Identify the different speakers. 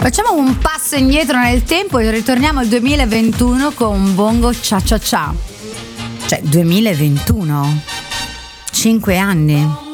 Speaker 1: Facciamo un passo indietro nel tempo e ritorniamo al 2021 con Bongo Cha Cha Cha. Cioè 2021, 5 anni.